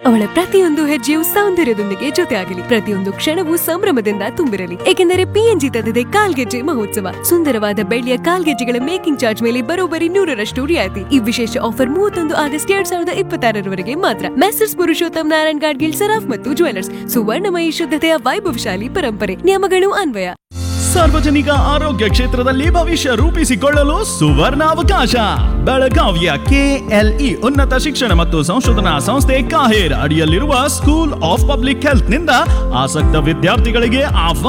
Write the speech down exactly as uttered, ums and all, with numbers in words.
ಅವಳ ಪ್ರತಿಯೊಂದು ಹೆಜ್ಜೆಯು ಸೌಂದರ್ಯದೊಂದಿಗೆ ಜೊತೆಯಾಗಲಿ, ಪ್ರತಿಯೊಂದು ಕ್ಷಣವೂ ಸಂಭ್ರಮದಿಂದ ತುಂಬಿರಲಿ. ಏಕೆಂದರೆ ಪಿಎನ್ಜಿ ತಂದಿದೆ ಕಾಲ್ಗೆಜ್ಜೆ ಮಹೋತ್ಸವ. ಸುಂದರವಾದ ಬೆಳ್ಳಿಯ ಕಾಲ್ಗೆಜ್ಜೆಗಳ ಮೇಕಿಂಗ್ ಚಾರ್ಜ್ ಮೇಲೆ ಬರೋಬ್ಬರಿ ನೂರರಷ್ಟು ರಿಯಾಯಿತಿ. ಈ ವಿಶೇಷ ಆಫರ್ ಮೂವತ್ತೊಂದು ಆಗಸ್ಟ್ ಎರಡ್ ಸಾವಿರದ ಇಪ್ಪತ್ತಾರರವರೆಗೆ ಮಾತ್ರ. ಮೆಸರ್ಸ್ ಪುರುಷೋತ್ತಮ್ ನಾರಾಯಣ್ ಗಾಡ್ಗಿಲ್ ಸರಾಫ್ ಮತ್ತು ಜ್ಯುವೆಲರ್ಸ್. ಸುವರ್ಣಮಯಿ ಶುದ್ಧತೆಯ ವೈಭವಶಾಲಿ ಪರಂಪರೆ. ನಿಯಮಗಳು ಅನ್ವಯ. ಸಾರ್ವಜನಿಕ ಆರೋಗ್ಯ ಕ್ಷೇತ್ರದಲ್ಲಿ ಭವಿಷ್ಯ ರೂಪಿಸಿಕೊಳ್ಳಲು ಸುವರ್ಣ ಅವಕಾಶ. ಬೆಳಗಾವಿಯ ಕೆಎಲ್ಇ ಉನ್ನತ ಶಿಕ್ಷಣ ಮತ್ತು ಸಂಶೋಧನಾ ಸಂಸ್ಥೆ ಕಾಹೇರ್ ಅಡಿಯಲ್ಲಿರುವ ಸ್ಕೂಲ್ ಆಫ್ ಪಬ್ಲಿಕ್ ಹೆಲ್ತ್ ನಿಂದ ಆಸಕ್ತ ವಿದ್ಯಾರ್ಥಿಗಳಿಗೆ ಆಹ್ವಾನ.